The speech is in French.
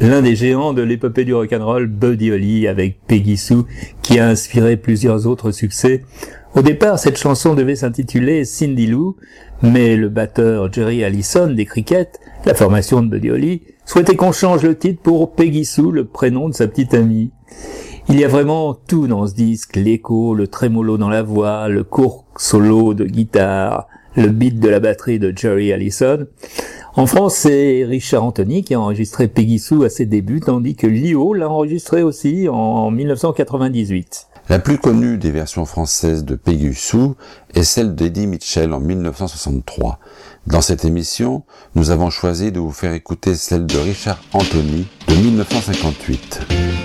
l'un des géants de l'épopée du rock'n'roll, Buddy Holly, avec Peggy Sue, qui a inspiré plusieurs autres succès. Au départ, cette chanson devait s'intituler Cindy Lou, mais le batteur Jerry Allison des Crickets, la formation de Buddy Holly, souhaitait qu'on change le titre pour Peggy Sue, le prénom de sa petite amie. Il y a vraiment tout dans ce disque, l'écho, le trémolo dans la voix, le court solo de guitare, le beat de la batterie de Jerry Allison. En France, c'est Richard Anthony qui a enregistré Peggy Sue à ses débuts, tandis que Lio l'a enregistré aussi en 1998. La plus connue des versions françaises de Peggy Sue est celle d'Eddie Mitchell en 1963. Dans cette émission, nous avons choisi de vous faire écouter celle de Richard Anthony de 1958.